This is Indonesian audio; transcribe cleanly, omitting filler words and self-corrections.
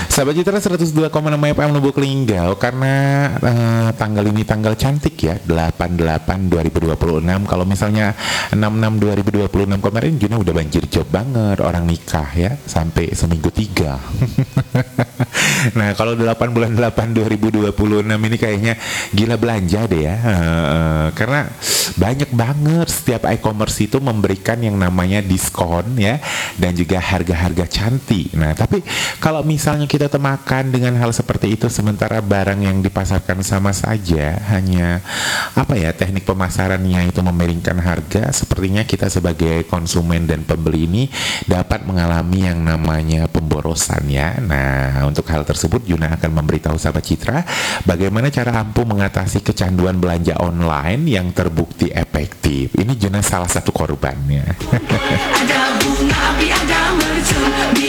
Sahabat Citra 102,6 FM Lubuk Linggau. Karena tanggal ini tanggal cantik ya, 88/2026. Kalau misalnya 66/2026 kemarin Juna udah banjir job banget, orang nikah ya sampai seminggu 3. Nah kalau 8 bulan 8 2026 ini kayaknya gila belanja deh ya. Karena banyak banget setiap e-commerce itu memberikan yang namanya diskon ya, dan juga harga-harga cantik. Nah tapi kalau misalnya kita temakan dengan hal seperti itu, sementara barang yang dipasarkan sama saja, hanya apa ya, teknik pemasarannya itu memiringkan harga, sepertinya kita sebagai konsumen dan pembeli ini dapat mengalami yang namanya pemborosan ya. Nah untuk hal tersebut Juna akan memberitahu sahabat Citra bagaimana cara ampuh mengatasi kecanduan belanja online yang terbukti efektif. Ini Juna salah satu korbannya. Ada bunga api, ada mercu.